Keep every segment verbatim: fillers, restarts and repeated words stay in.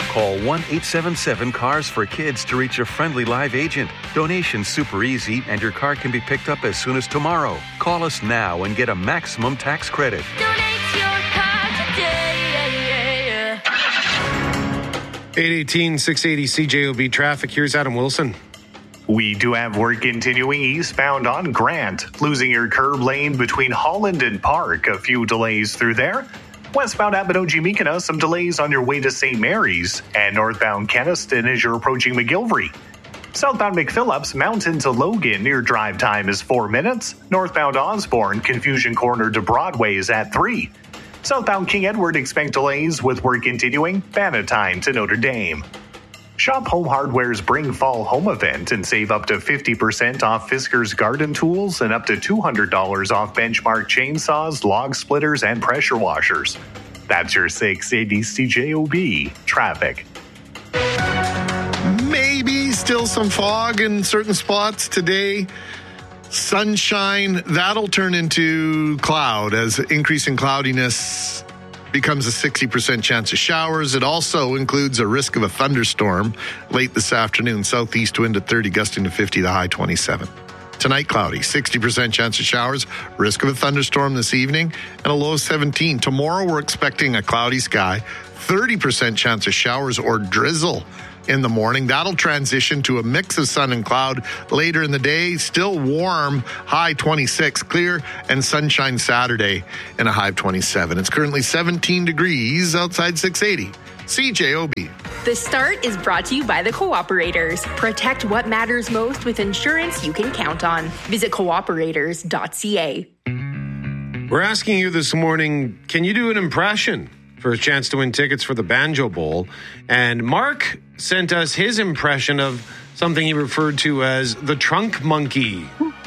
Call one eight seven seven cars for kids to reach a friendly live agent. Donation's super easy, and your car can be picked up as soon as tomorrow. Call us now and get a maximum tax credit. Donate your car today. eight eighteen, six eighty C J O B traffic. Here's Adam Wilson. We do have work continuing eastbound on Grant, losing your curb lane between Holland and Park. A few delays through there. Westbound Abbotsford-Mekina, some delays on your way to Saint Mary's. And northbound Kenaston as you're approaching McGilvery. Southbound McPhillips, Mountain to Logan, your drive time is four minutes. Northbound Osborne, Confusion Corner to Broadway is at three. Southbound King Edward, expect delays with work continuing. Bannatyne to Notre Dame. Shop Home Hardware's Bring Fall Home event and save up to fifty percent off Fisker's garden tools and up to two hundred dollars off Benchmark chainsaws, log splitters, and pressure washers. That's your six eighty C J O B traffic. Maybe still some fog in certain spots today. Sunshine, that'll turn into cloud as increasing cloudiness becomes a sixty percent chance of showers. It also includes a risk of a thunderstorm late this afternoon. Southeast wind at thirty, gusting to fifty, the high twenty-seven. Tonight, cloudy, sixty percent chance of showers, risk of a thunderstorm this evening, and a low of seventeen. Tomorrow, we're expecting a cloudy sky, thirty percent chance of showers or drizzle in the morning. That'll transition to a mix of sun and cloud later in the day. Still warm, high twenty-six, clear, and sunshine Saturday and a high of twenty-seven. It's currently seventeen degrees outside six eighty. C J O B. The Start is brought to you by the Cooperators. Protect what matters most with insurance you can count on. Visit cooperators dot c a. We're asking you this morning, can you do an impression for a chance to win tickets for the Banjo Bowl? And Mark sent us his impression of something he referred to as the trunk monkey.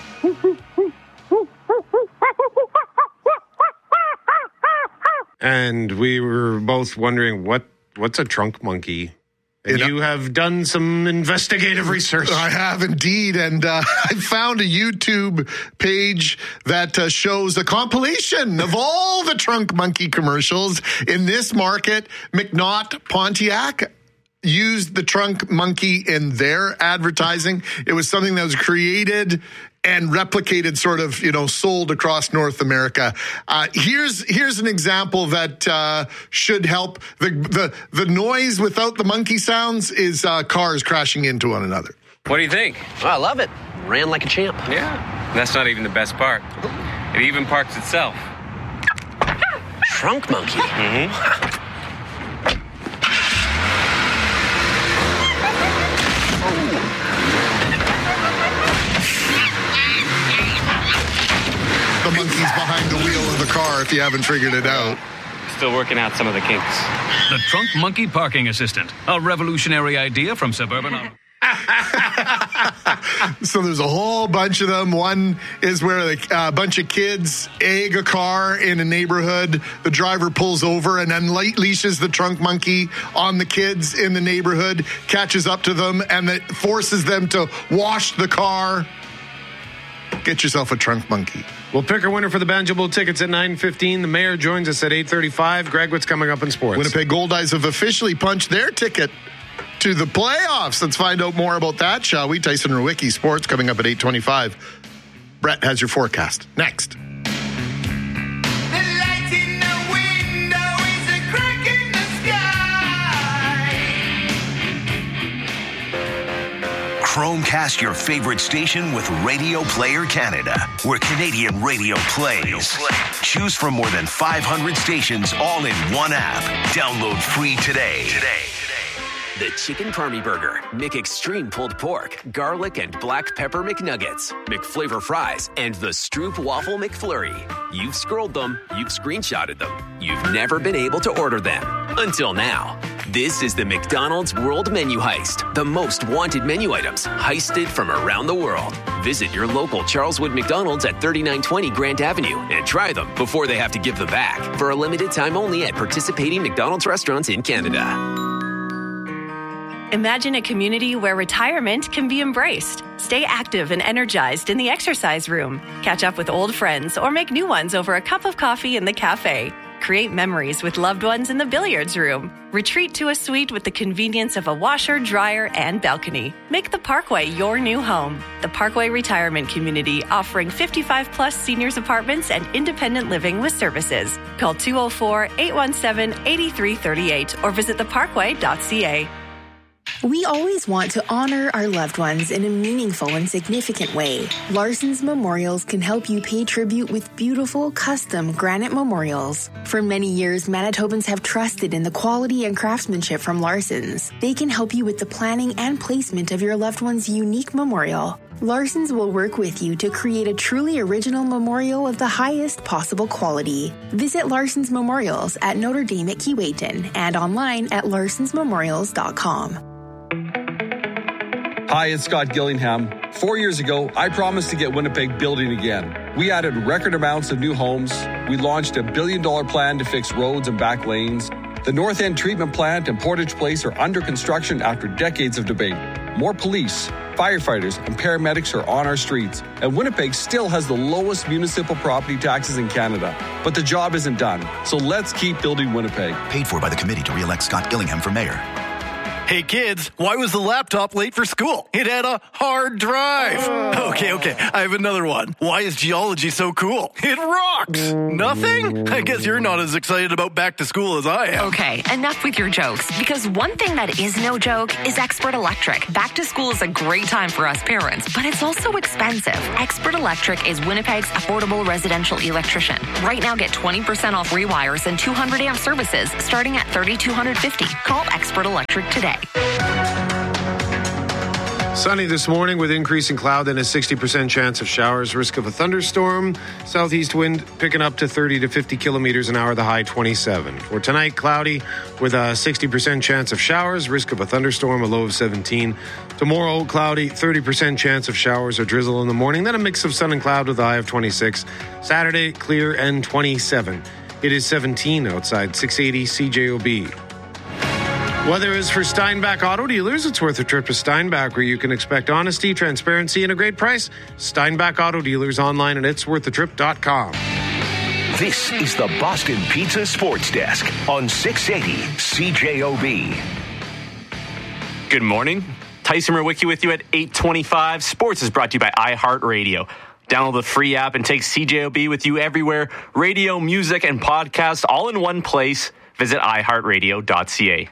And we were both wondering, what what's a trunk monkey? And you have done some investigative research. I have indeed. And uh, I found a YouTube page that uh, shows a compilation of all the trunk monkey commercials in this market. McNaught Pontiac used the trunk monkey in their advertising. It was something that was created and replicated, sort of, you know, sold across North America. Uh, here's here's an example that uh, should help. The, the the noise without the monkey sounds is uh, cars crashing into one another. What do you think? Oh, I love it. Ran like a champ. Yeah, that's not even the best part. It even parks itself. Trunk monkey. Mm-hmm. The monkey's behind the wheel of the car, if you haven't figured it out. Still working out some of the kinks. The Trunk Monkey Parking Assistant, a revolutionary idea from Suburban Auto. So there's a whole bunch of them. One is where a uh, bunch of kids egg a car in a neighborhood. The driver pulls over and unleashes the trunk monkey on the kids in the neighborhood, catches up to them, and it forces them to wash the car. Get yourself a trunk monkey. We'll pick our winner for the Banjo Bowl tickets at nine fifteen. The mayor joins us at eight thirty-five. Greg, what's coming up in sports? Winnipeg Goldeyes have officially punched their ticket to the playoffs. Let's find out more about that, shall we? Tyson Rewicki, sports, coming up at eight twenty-five. Brett has your forecast. Next. Chromecast your favorite station with Radio Player Canada, where Canadian radio plays. Choose from more than five hundred stations all in one app. Download free today. Today. The Chicken Parmy Burger, McExtreme Pulled Pork, Garlic and Black Pepper McNuggets, McFlavor Fries, and the Stroop Waffle McFlurry. You've scrolled them, you've screenshotted them, you've never been able to order them. Until now. This is the McDonald's World Menu Heist. The most wanted menu items, heisted from around the world. Visit your local Charleswood McDonald's at thirty-nine twenty Grant Avenue and try them before they have to give them back. For a limited time only at participating McDonald's restaurants in Canada. Imagine a community where retirement can be embraced. Stay active and energized in the exercise room. Catch up with old friends or make new ones over a cup of coffee in the cafe. Create memories with loved ones in the billiards room. Retreat to a suite with the convenience of a washer, dryer, and balcony. Make the Parkway your new home. The Parkway Retirement Community, offering fifty-five plus seniors apartments and independent living with services. Call two oh four, eight one seven, eight three three eight or visit the parkway dot c a. We always want to honor our loved ones in a meaningful and significant way. Larson's Memorials can help you pay tribute with beautiful, custom granite memorials. For many years, Manitobans have trusted in the quality and craftsmanship from Larson's. They can help you with the planning and placement of your loved one's unique memorial. Larson's will work with you to create a truly original memorial of the highest possible quality. Visit Larson's Memorials at Notre Dame at Keewatin and online at larsons memorials dot com. Hi, it's Scott Gillingham. Four years ago, I promised to get Winnipeg building again. We added record amounts of new homes. We launched a billion dollar plan to fix roads and back lanes. The North End Treatment Plant and Portage Place are under construction after decades of debate. More police, firefighters, and paramedics are on our streets. And Winnipeg still has the lowest municipal property taxes in Canada. But the job isn't done. So let's keep building Winnipeg. Paid for by the committee to re-elect Scott Gillingham for mayor. Hey kids, why was the laptop late for school? It had a hard drive. Oh. Okay, okay, I have another one. Why is geology so cool? It rocks. Nothing? I guess you're not as excited about back to school as I am. Okay, enough with your jokes, because one thing that is no joke is Expert Electric. Back to school is a great time for us parents, but it's also expensive. Expert Electric is Winnipeg's affordable residential electrician. Right now, get twenty percent off rewires and two hundred amp services starting at three thousand two hundred fifty dollars. Call Expert Electric today. Sunny this morning with increasing cloud and a sixty percent chance of showers. Risk of a thunderstorm. Southeast wind picking up to thirty to fifty kilometers an hour, the high twenty-seven. For tonight, cloudy with a sixty percent chance of showers. Risk of a thunderstorm, a low of seventeen. Tomorrow, cloudy, thirty percent chance of showers or drizzle in the morning. Then a mix of sun and cloud with a high of twenty-six. Saturday, clear and twenty-seven. It is seventeen outside, six eighty C J O B. Weather is for Steinbach Auto Dealers. It's worth a trip to Steinbach, where you can expect honesty, transparency, and a great price. Steinbach Auto Dealers online at its worth a trip dot com. This is the Boston Pizza Sports Desk on six eighty C J O B. Good morning. Tyson Murwicki with you at eight twenty-five. Sports is brought to you by iHeartRadio. Download the free app and take C J O B with you everywhere. Radio, music, and podcasts all in one place. Visit i heart radio dot c a.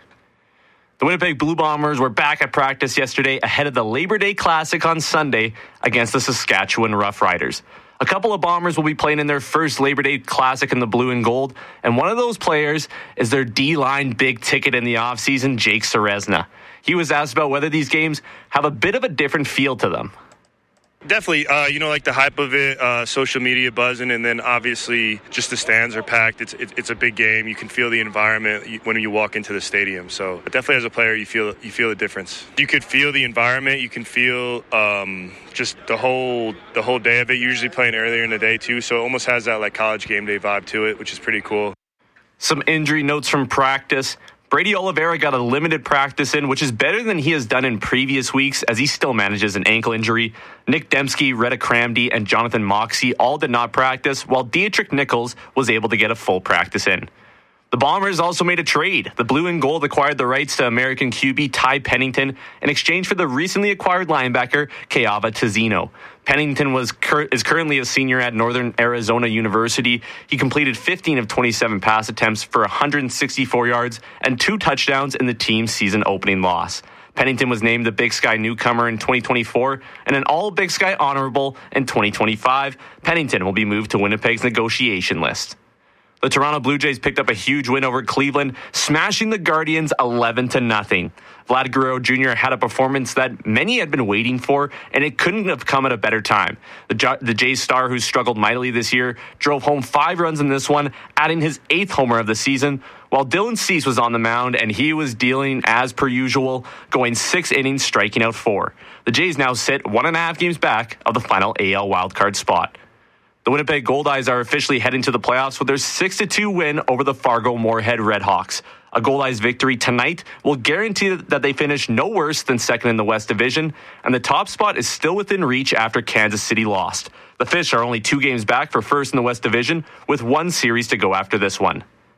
The Winnipeg Blue Bombers were back at practice yesterday ahead of the Labor Day Classic on Sunday against the Saskatchewan Roughriders. A couple of Bombers will be playing in their first Labor Day Classic in the blue and gold, and one of those players is their D-line big ticket in the offseason, Jake Ceresna. He was asked about whether these games have a bit of a different feel to them. Definitely, uh, you know, like the hype of it, uh, social media buzzing, and then obviously just the stands are packed. It's it, it's a big game. You can feel the environment when you walk into the stadium. So definitely, as a player, you feel you feel the difference. You could feel the environment. You can feel um, just the whole the whole day of it. Usually playing earlier in the day too, so it almost has that like college game day vibe to it, which is pretty cool. Some injury notes from practice. Brady Oliveira got a limited practice in, which is better than he has done in previous weeks, as he still manages an ankle injury. Nick Dembski, Retta Cramdy, and Jonathan Moxey all did not practice, while Dietrich Nichols was able to get a full practice in. The Bombers also made a trade. The Blue and Gold acquired the rights to American Q B Ty Pennington in exchange for the recently acquired linebacker Keava Tizino. Pennington was cur- is currently a senior at Northern Arizona University. He completed fifteen of twenty-seven pass attempts for one hundred sixty-four yards and two touchdowns in the team's season opening loss. Pennington was named the Big Sky newcomer in twenty twenty-four and an All Big Sky honorable in twenty twenty-five. Pennington will be moved to Winnipeg's negotiation list. The Toronto Blue Jays picked up a huge win over Cleveland, smashing the Guardians eleven to nothing. Vlad Guerrero Junior had a performance that many had been waiting for, and it couldn't have come at a better time. The, J- the Jays star, who struggled mightily this year, drove home five runs in this one, adding his eighth homer of the season, while Dylan Cease was on the mound, and he was dealing as per usual, going six innings, striking out four. The Jays now sit one and a half games back of the final A L wildcard spot. The Winnipeg Goldeyes are officially heading to the playoffs with their six to two win over the Fargo-Moorhead Redhawks. A Goldeyes victory tonight will guarantee that they finish no worse than second in the West Division, and the top spot is still within reach after Kansas City lost. The Fish are only two games back for first in the West Division, with one series to go after this one.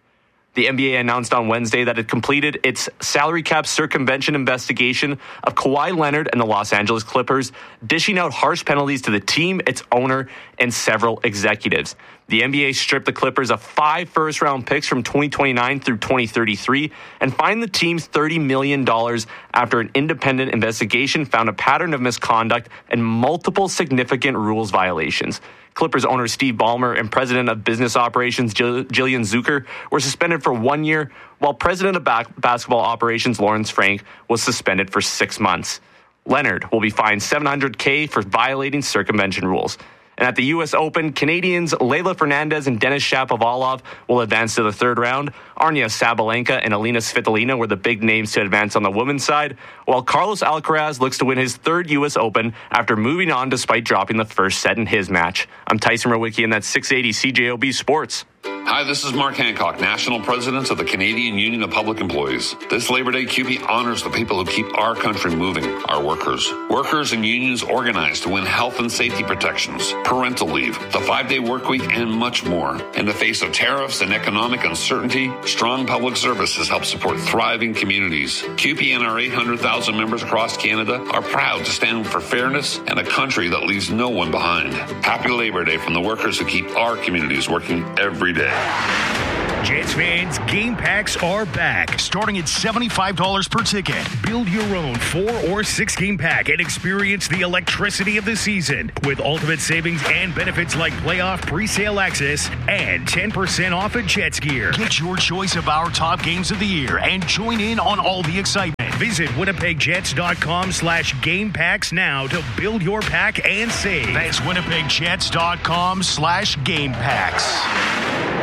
The N B A announced on Wednesday that it completed its salary cap circumvention investigation of Kawhi Leonard and the Los Angeles Clippers, dishing out harsh penalties to the team, its owner, and several executives. The N B A stripped the Clippers of five first-round picks from twenty twenty-nine through twenty thirty-three and fined the team thirty million dollars after an independent investigation found a pattern of misconduct and multiple significant rules violations. Clippers owner Steve Ballmer and president of business operations Jill- Jillian Zucker were suspended for one year, while president of ba- basketball operations Lawrence Frank was suspended for six months. Leonard will be fined seven hundred thousand dollars for violating circumvention rules. And at the U S Open, Canadians Leylah Fernandez and Denis Shapovalov will advance to the third round. Arnia Sabalenka and Alina Svitolina were the big names to advance on the women's side, while Carlos Alcaraz looks to win his third U S Open after moving on despite dropping the first set in his match. I'm Tyson Rowicki, and that's six eighty C J O B Sports. Hi, this is Mark Hancock, National President of the Canadian Union of Public Employees. This Labor Day, C U P E honors the people who keep our country moving, our workers. Workers and unions organize to win health and safety protections, parental leave, the five-day work week, and much more. In the face of tariffs and economic uncertainty, strong public services help support thriving communities. C U P E and our eight hundred thousand members across Canada are proud to stand for fairness and a country that leaves no one behind. Happy Labor Day from the workers who keep our communities working every day. Jets fans, game packs are back, starting at seventy-five dollars per ticket. Build your own four or six game pack and experience the electricity of the season with ultimate savings and benefits like playoff pre-sale access and ten percent off of Jets gear. Get your choice of our top games of the year and join in on all the excitement. Visit winnipegjets.com slash game packs now to build your pack and save. That's winnipegjets.com slash game packs.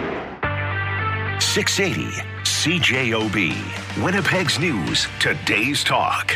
six eighty C J O B, Winnipeg's News, Today's Talk.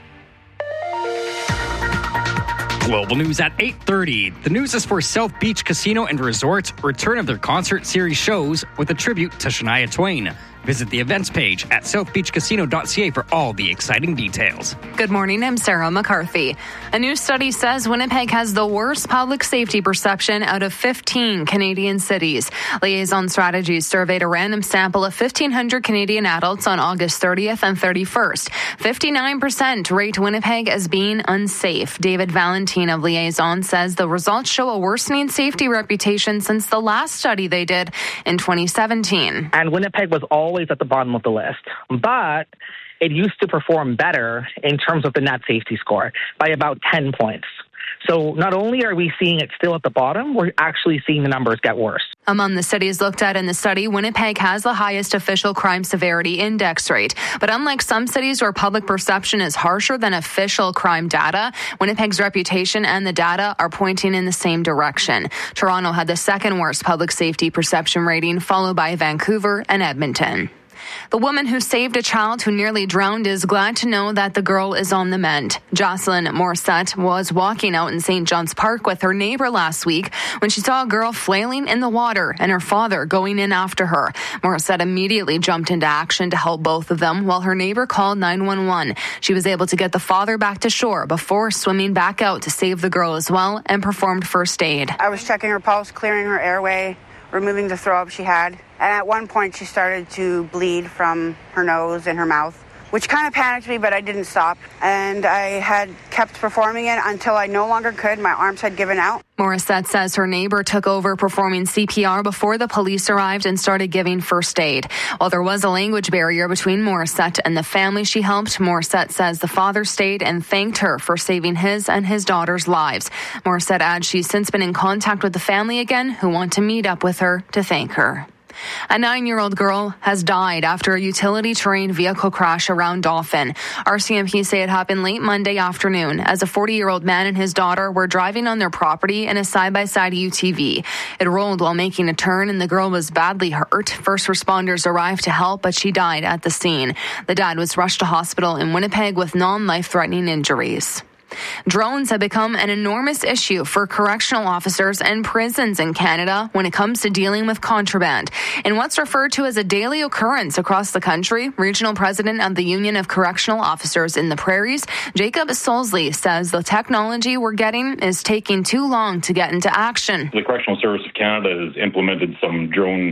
Global news at eight thirty. The news is for South Beach Casino and Resort, return of their concert series shows with a tribute to Shania Twain. Visit the events page at south beach casino dot c a for all the exciting details. Good morning, I'm Sarah McCarthy. A new study says Winnipeg has the worst public safety perception out of fifteen Canadian cities. Liaison Strategies surveyed a random sample of fifteen hundred Canadian adults on August thirtieth and thirty-first. fifty-nine percent rate Winnipeg as being unsafe. David Valentine of Liaison says the results show a worsening safety reputation since the last study they did in twenty seventeen. And Winnipeg was all always at the bottom of the list, but it used to perform better in terms of the net safety score by about ten points. So not only are we seeing it still at the bottom, we're actually seeing the numbers get worse. Among the cities looked at in the study, Winnipeg has the highest official crime severity index rate. But unlike some cities where public perception is harsher than official crime data, Winnipeg's reputation and the data are pointing in the same direction. Toronto had the second worst public safety perception rating, followed by Vancouver and Edmonton. The woman who saved a child who nearly drowned is glad to know that the girl is on the mend. Jocelyn Morissette was walking out in Saint John's Park with her neighbor last week when she saw a girl flailing in the water and her father going in after her. Morissette immediately jumped into action to help both of them while her neighbor called nine one one. She was able to get the father back to shore before swimming back out to save the girl as well and performed first aid. I was checking her pulse, clearing her airway, removing the throw up she had. And at one point, she started to bleed from her nose and her mouth, which kind of panicked me, but I didn't stop. And I had kept performing it until I no longer could. My arms had given out. Morissette says her neighbor took over performing C P R before the police arrived and started giving first aid. While there was a language barrier between Morissette and the family she helped, Morissette says the father stayed and thanked her for saving his and his daughter's lives. Morissette adds she's since been in contact with the family again, who want to meet up with her to thank her. A nine-year-old girl has died after a utility-terrain vehicle crash around Dauphin. R C M P say it happened late Monday afternoon as a forty-year-old man and his daughter were driving on their property in a side-by-side U T V. It rolled while making a turn and the girl was badly hurt. First responders arrived to help, but she died at the scene. The dad was rushed to hospital in Winnipeg with non-life-threatening injuries. Drones have become an enormous issue for correctional officers and prisons in Canada when it comes to dealing with contraband. In what's referred to as a daily occurrence across the country, Regional President of the Union of Correctional Officers in the Prairies, Jacob Solsley, says the technology we're getting is taking too long to get into action. The Correctional Service of Canada has implemented some drone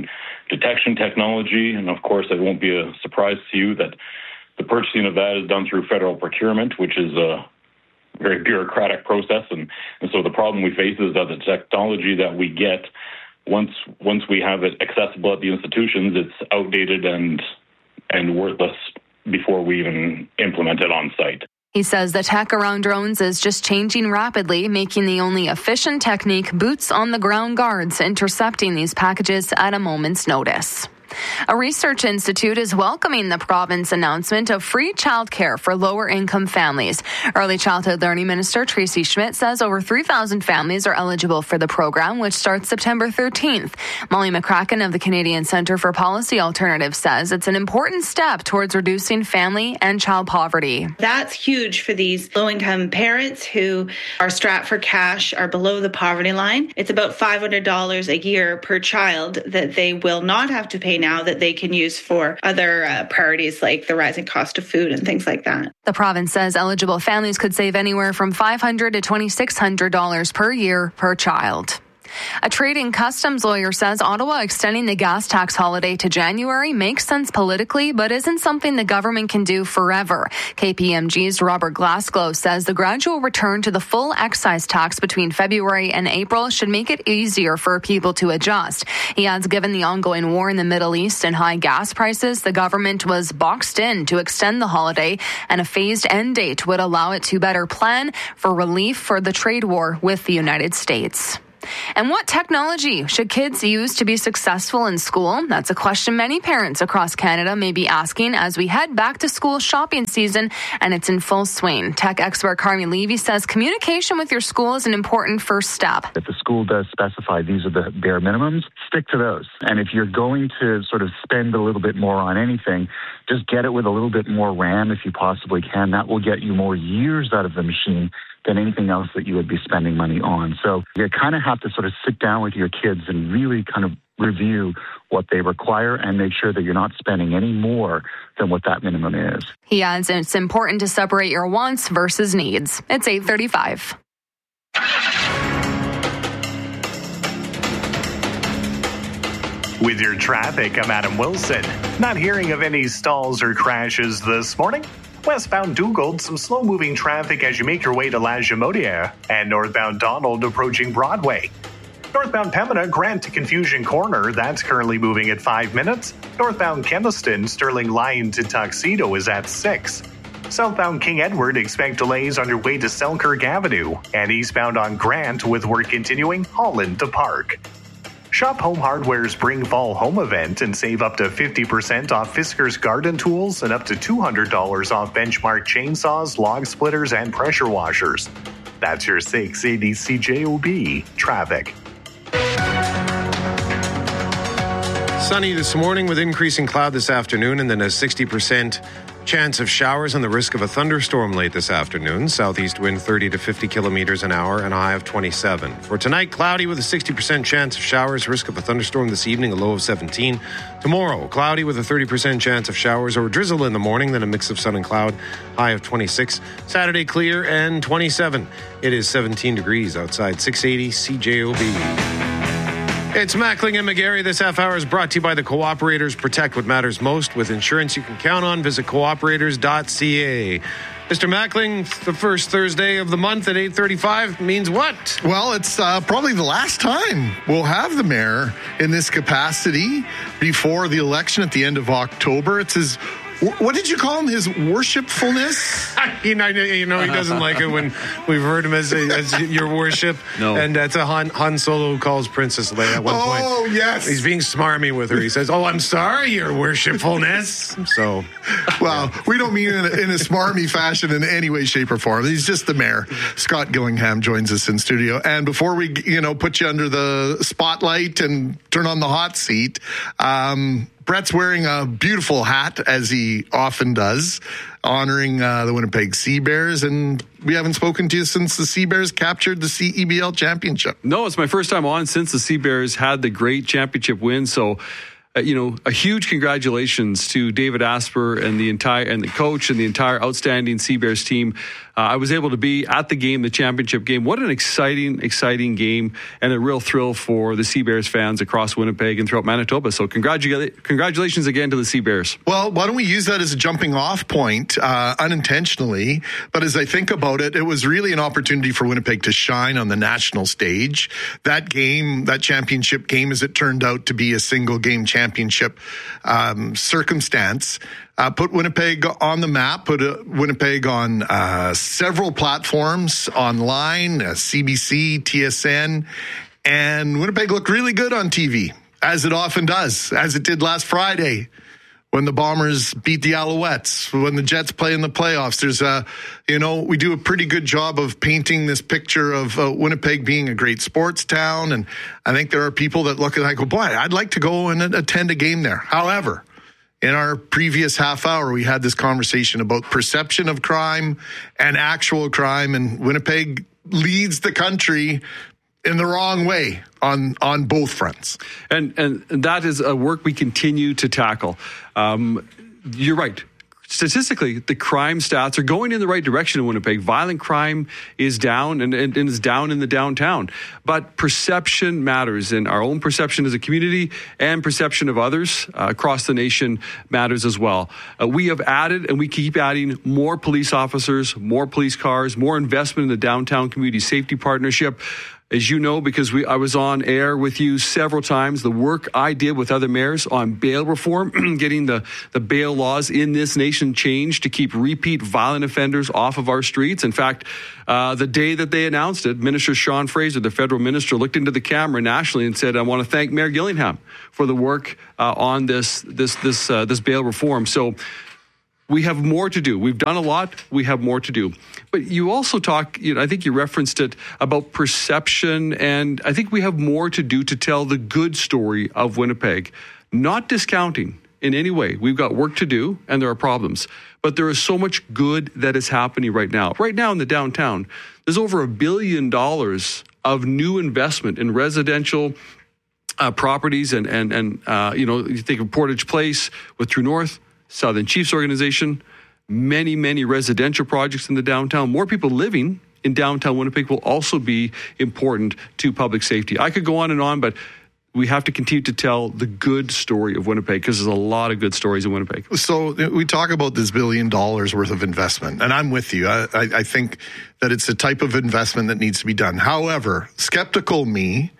detection technology. And of course, it won't be a surprise to you that the purchasing of that is done through federal procurement, which is a very bureaucratic process. And, and so the problem we face is that the technology that we get, once once we have it accessible at the institutions, it's outdated and and worthless before we even implement it on site. He says the tech around drones is just changing rapidly, making the only efficient technique boots on the ground guards intercepting these packages at a moment's notice. A research institute is welcoming the province announcement of free childcare for lower-income families. Early Childhood Learning Minister Tracy Schmidt says over three thousand families are eligible for the program, which starts September thirteenth. Molly McCracken of the Canadian Centre for Policy Alternatives says it's an important step towards reducing family and child poverty. That's huge for these low-income parents who are strapped for cash, are below the poverty line. It's about five hundred dollars a year per child that they will not have to pay now, that they can use for other uh, priorities like the rising cost of food and things like that. The province says eligible families could save anywhere from five hundred dollars to twenty-six hundred dollars per year per child. A trading customs lawyer says Ottawa extending the gas tax holiday to January makes sense politically, but isn't something the government can do forever. K P M G's Robert Glasgow says the gradual return to the full excise tax between February and April should make it easier for people to adjust. He adds, given the ongoing war in the Middle East and high gas prices, the government was boxed in to extend the holiday, and a phased end date would allow it to better plan for relief for the trade war with the United States. And what technology should kids use to be successful in school? That's a question many parents across Canada may be asking as we head back to school shopping season, and it's in full swing. Tech expert Carmi Levy says communication with your school is an important first step. If the school does specify these are the bare minimums, stick to those. And if you're going to sort of spend a little bit more on anything, just get it with a little bit more RAM if you possibly can. That will get you more years out of the machine than anything else that you would be spending money on. So you kind of have to sort of sit down with your kids and really kind of review what they require and make sure that you're not spending any more than what that minimum is. He adds it's important to separate your wants versus needs. It's eight thirty-five. With your traffic, I'm Adam Wilson. Not hearing of any stalls or crashes this morning. Westbound Dugald, some slow-moving traffic as you make your way to La Jamodière, and northbound Donald approaching Broadway. Northbound Pembina, Grant to Confusion Corner, that's currently moving at five minutes. Northbound Keniston, Sterling Line to Tuxedo is at six. Southbound King Edward, expect delays on your way to Selkirk Avenue, and eastbound on Grant with work continuing, Holland to Park. Shop Home Hardware's Bring Fall Home event and save up to fifty percent off Fiskars Garden Tools and up to two hundred dollars off Benchmark chainsaws, log splitters, and pressure washers. That's your six eighty C J O B traffic. Sunny this morning with increasing cloud this afternoon, and then a sixty percent chance of showers and the risk of a thunderstorm late this afternoon. Southeast wind thirty to fifty kilometers an hour and a high of twenty-seven. For tonight, cloudy with a sixty percent chance of showers, risk of a thunderstorm this evening, a low of seventeen. Tomorrow, cloudy with a thirty percent chance of showers or drizzle in the morning, then a mix of sun and cloud, high of twenty-six. Saturday, clear and twenty-seven. It is seventeen degrees outside, six eighty C J O B. It's Mackling and McGarry. This half hour is brought to you by the Cooperators. Protect what matters most with insurance you can count on. Visit cooperators dot c a. Mister Mackling, the first Thursday of the month at eight thirty-five means what? Well, it's uh, probably the last time we'll have the mayor in this capacity before the election at the end of October. It's his... What did you call him? His worshipfulness? you know, you know, he doesn't like it when we've heard him as, as your worship. No. And that's a Han, Han Solo calls Princess Leia at one oh, point. Oh, yes. He's being smarmy with her. He says, oh, I'm sorry, your worshipfulness. So. Well, yeah. We don't mean in a, in a smarmy fashion in any way, shape, or form. He's just the mayor. Scott Gillingham joins us in studio. And before we, you know, put you under the spotlight and turn on the hot seat, um, Brett's wearing a beautiful hat, as he often does, honoring uh, the Winnipeg Sea Bears, and we haven't spoken to you since the Sea Bears captured the C E B L championship. No, it's my first time on since the Sea Bears had the great championship win, so Uh, you know, a huge congratulations to David Asper and the entire and the coach and the entire outstanding Sea Bears team. Uh, I was able to be at the game, the championship game. What an exciting, exciting game and a real thrill for the Sea Bears fans across Winnipeg and throughout Manitoba. So congratula- congratulations again to the Sea Bears. Well, why don't we use that as a jumping off point uh, unintentionally? But as I think about it, it was really an opportunity for Winnipeg to shine on the national stage. That game, that championship game, as it turned out to be a single game championship um, circumstance, Uh, put Winnipeg on the map, put uh, Winnipeg on uh, several platforms online, uh, C B C, T S N, and Winnipeg looked really good on T V, as it often does, as it did last Friday when the Bombers beat the Alouettes, when the Jets play in the playoffs. There's a, you know, we do a pretty good job of painting this picture of uh, Winnipeg being a great sports town, and I think there are people that look at it and go, boy, I'd like to go and attend a game there. However, in our previous half hour, we had this conversation about perception of crime and actual crime, and Winnipeg leads the country in the wrong way on on both fronts. And and that is a work we continue to tackle. Um, you're right. Statistically, the crime stats are going in the right direction in Winnipeg. Violent crime is down and, and, and is down in the downtown. But perception matters, and our own perception as a community and perception of others uh, across the nation matters as well. Uh, we have added and we keep adding more police officers, more police cars, more investment in the Downtown Community Safety Partnership. As you know, because we I was on air with you several times, the work I did with other mayors on bail reform, getting the, the bail laws in this nation changed to keep repeat violent offenders off of our streets. In fact, uh, the day that they announced it, Minister Sean Fraser, the federal minister, looked into the camera nationally and said, I want to thank Mayor Gillingham for the work uh, on this, this, this, uh, this bail reform. So we have more to do. We've done a lot. We have more to do. But you also talk, you know, I think you referenced it about perception, and I think we have more to do to tell the good story of Winnipeg. Not discounting in any way. We've got work to do, and there are problems. But there is so much good that is happening right now. Right now in the downtown, there's over a billion dollars of new investment in residential uh, properties, and and and uh, you know, you think of Portage Place with True North, Southern Chiefs organization, many, many residential projects in the downtown. More people living in downtown Winnipeg will also be important to public safety. I could go on and on, but we have to continue to tell the good story of Winnipeg, because there's a lot of good stories in Winnipeg. So we talk about this billion dollars worth of investment, and I'm with you. I, I, I think that it's a type of investment that needs to be done. However, skeptical me,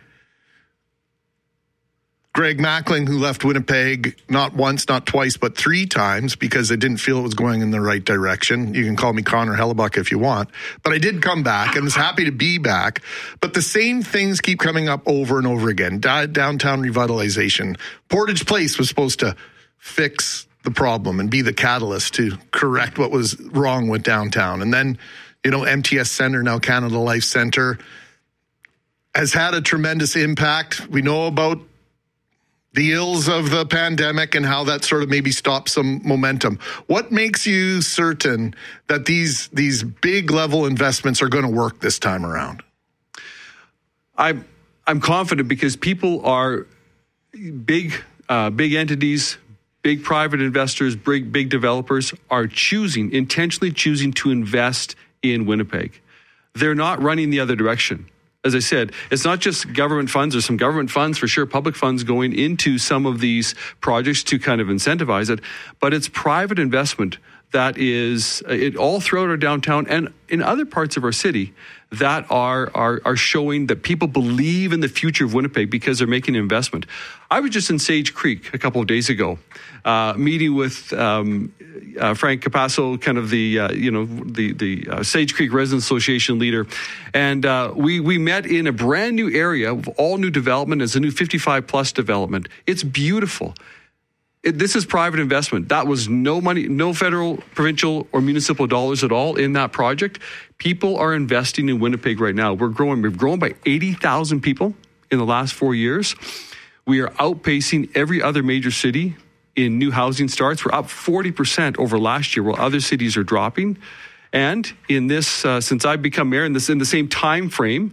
Greg Mackling, who left Winnipeg not once, not twice, but three times because they didn't feel it was going in the right direction. You can call me Connor Hellebuck if you want. But I did come back and was happy to be back. But the same things keep coming up over and over again. D- downtown revitalization. Portage Place was supposed to fix the problem and be the catalyst to correct what was wrong with downtown. And then, you know, M T S Center, now Canada Life Center, has had a tremendous impact. We know about the ills of the pandemic and how that sort of maybe stops some momentum. What makes you certain that these these big level investments are going to work this time around? I'm I'm confident because people are big uh, big entities, big private investors, big big developers are choosing intentionally choosing to invest in Winnipeg. They're not running the other direction. As I said, it's not just government funds. There's some government funds, for sure, public funds going into some of these projects to kind of incentivize it. But it's private investment that is it all throughout our downtown and in other parts of our city that are, are, are showing that people believe in the future of Winnipeg because they're making an investment. I was just in Sage Creek a couple of days ago, uh, meeting with um, uh, Frank Capasso, kind of the uh, you know the the uh, Sage Creek Residents Association leader, and uh, we we met in a brand new area of all new development. It's a new fifty-five plus development. It's beautiful. It, this is private investment. That was no money, no federal, provincial, or municipal dollars at all in that project. People are investing in Winnipeg right now. We're growing. We've grown by eighty thousand people in the last four years. We are outpacing every other major city in new housing starts. We're up forty percent over last year, while other cities are dropping. And in this, uh, since I've become mayor, in this in the same time frame,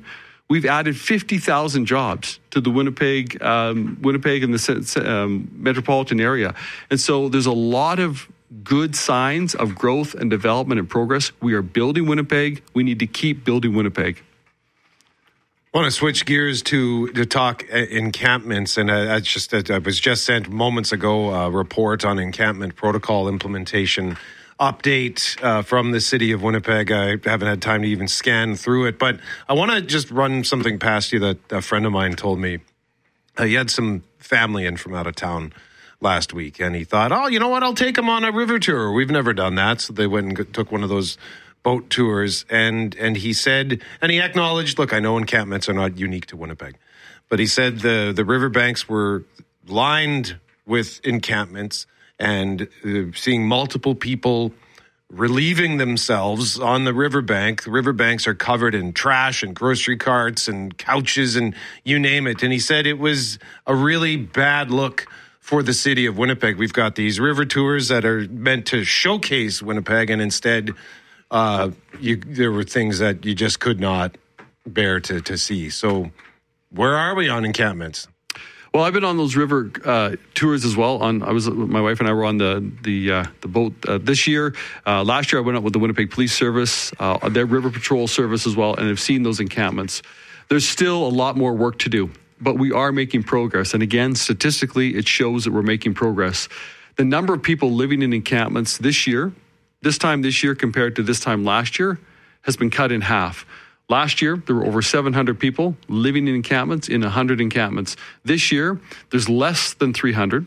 we've added fifty thousand jobs to the Winnipeg, um, Winnipeg and the um, metropolitan area. And so there's a lot of good signs of growth and development and progress. We are building Winnipeg. We need to keep building Winnipeg. I want to switch gears to to talk encampments, and uh, that's just uh, I was just sent moments ago a report on encampment protocol implementation update uh, from the city of Winnipeg. I haven't had time to even scan through it, but I want to just run something past you that a friend of mine told me. Uh, he had some family in from out of town last week, and he thought, oh, you know what, I'll take them on a river tour. We've never done that, so they went and took one of those boat tours, and and he said, and he acknowledged, look, I know encampments are not unique to Winnipeg, but he said the the riverbanks were lined with encampments, and uh, seeing multiple people relieving themselves on the riverbank. The riverbanks are covered in trash and grocery carts and couches and you name it. And he said it was a really bad look for the city of Winnipeg. We've got these river tours that are meant to showcase Winnipeg, and instead Uh, you, there were things that you just could not bear to, to see. So where are we on encampments? Well, I've been on those river uh, tours as well. On I was my wife and I were on the the uh, the boat uh, this year. Uh, last year I went out with the Winnipeg Police Service, uh, their river patrol service as well, and have seen those encampments. There's still a lot more work to do, but we are making progress. And again, statistically, it shows that we're making progress. The number of people living in encampments this year, this time this year compared to this time last year, has been cut in half. Last year, there were over seven hundred people living in encampments, in one hundred encampments. This year, there's less than three hundred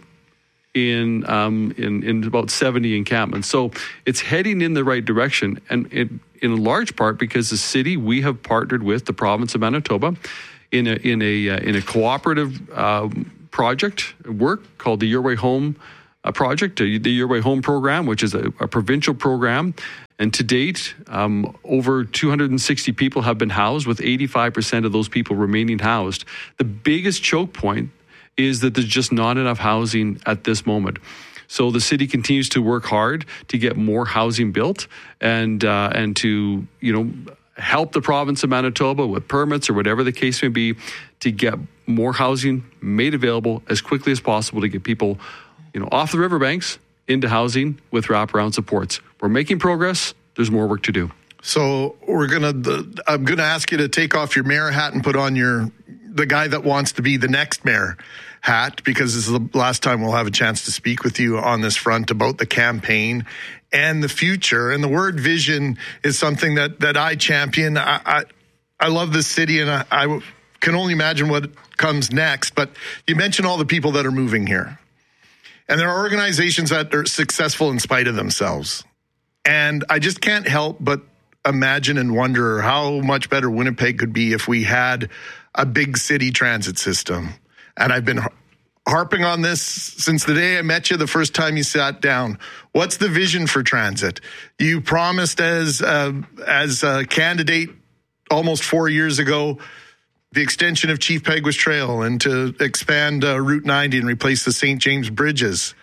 in um, in, in about seventy encampments. So it's heading in the right direction, and it, in large part because the city, we have partnered with the province of Manitoba in a in a uh, in a cooperative uh, project work called the Your Way Home uh, project, uh, the Your Way Home program, which is a, a provincial program. And to date, um, over two hundred sixty people have been housed, with eighty-five percent of those people remaining housed. The biggest choke point is that there's just not enough housing at this moment. So the city continues to work hard to get more housing built and uh, and to, you know, help the province of Manitoba with permits or whatever the case may be to get more housing made available as quickly as possible to get people, you know, off the riverbanks into housing with wraparound supports. We're making progress. There's more work to do. So we're gonna. I'm gonna ask you to take off your mayor hat and put on your the guy that wants to be the next mayor hat, because this is the last time we'll have a chance to speak with you on this front about the campaign and the future. And the word vision is something that that I champion. I I, I love this city, and I, I can only imagine what comes next. But you mentioned all the people that are moving here. And there are organizations that are successful in spite of themselves. And I just can't help but imagine and wonder how much better Winnipeg could be if we had a big city transit system. And I've been harping on this since the day I met you, the first time you sat down. What's the vision for transit? You promised as, uh, as a candidate almost four years ago the extension of Chief Peguis Trail and to expand uh, Route ninety and replace the Saint James bridges.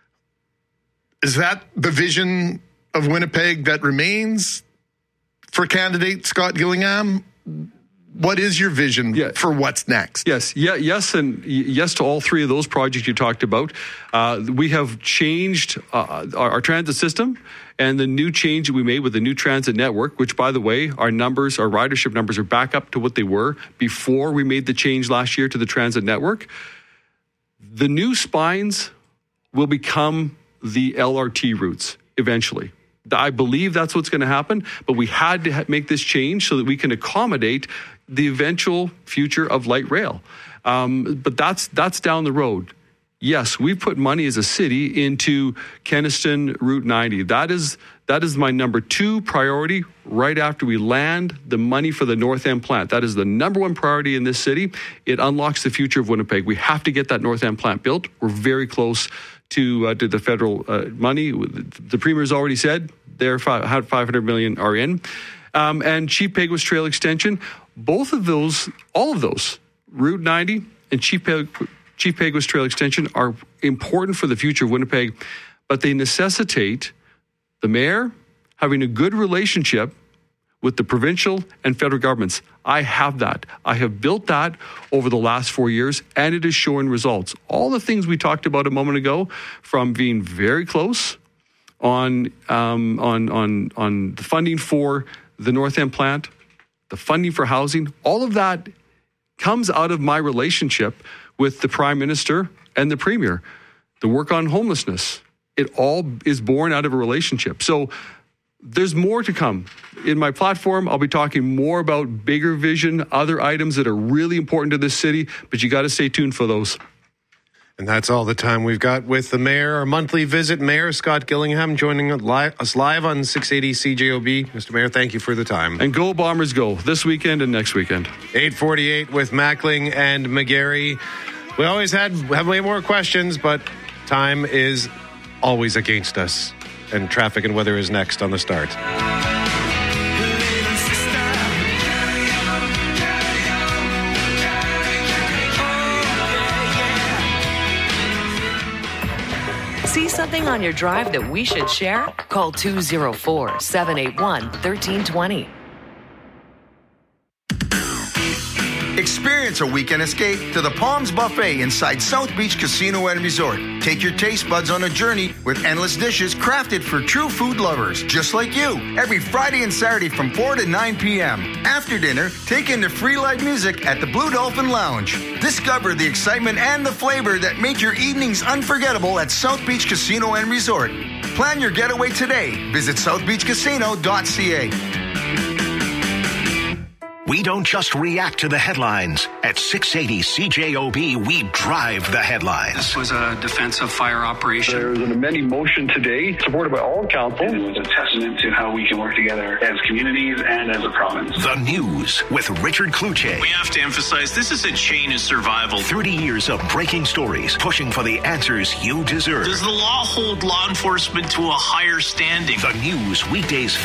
Is that the vision of Winnipeg that remains for candidate Scott Gillingham? What is your vision yeah. for what's next? Yes, yeah, yes, and yes to all three of those projects you talked about. Uh, we have changed uh, our, our transit system, and the new change that we made with the new transit network, which, by the way, our numbers, our ridership numbers are back up to what they were before we made the change last year to the transit network. The new spines will become the L R T routes eventually. I believe that's what's going to happen, but we had to make this change so that we can accommodate the eventual future of light rail. Um, but that's that's down the road. Yes, we've put money as a city into Kenaston Route ninety. That is that is my number two priority right after we land the money for the North End plant. That is the number one priority in this city. It unlocks the future of Winnipeg. We have to get that North End plant built. We're very close to uh, to the federal uh, money. The Premier's already said their five hundred million are in. Um, and Chief Peguis Trail extension, both of those, all of those, Route ninety and Chief Peguis Chief Peguis Trail extension are important for the future of Winnipeg, but they necessitate the mayor having a good relationship with the provincial and federal governments. I have that. I have built that over the last four years, and it is showing results. All the things we talked about a moment ago, from being very close on um, on on on the funding for the North End plant, the funding for housing, all of that comes out of my relationship with the Prime Minister and the Premier. The work on homelessness, it all is born out of a relationship. So there's more to come. In my platform, I'll be talking more about bigger vision, other items that are really important to this city, but you got to stay tuned for those. And that's all the time we've got with the mayor. Our monthly visit, Mayor Scott Gillingham, joining us live on six eighty C J O B. Mister Mayor, thank you for the time. And go Bombers go, this weekend and next weekend. eight forty-eight with Mackling and McGarry. We always had have way more questions, but time is always against us. And traffic and weather is next on The Start. See something on your drive that we should share? Call two oh four, seven eight one, one three two zero. Experience a weekend escape to the Palms Buffet inside South Beach Casino and Resort. Take your taste buds on a journey with endless dishes crafted for true food lovers, just like you. Every Friday and Saturday from four to nine p.m. After dinner, take in the free live music at the Blue Dolphin Lounge. Discover the excitement and the flavor that make your evenings unforgettable at South Beach Casino and Resort. Plan your getaway today. Visit south beach casino dot c a. We don't just react to the headlines. At six eighty C J O B, we drive the headlines. This was a defensive fire operation. There was an amending motion today, supported by all council. It was a testament to how we can work together as communities and as a province. The News with Richard Kluche. We have to emphasize this is a chain of survival. thirty years of breaking stories, pushing for the answers you deserve. Does the law hold law enforcement to a higher standing? The News, weekdays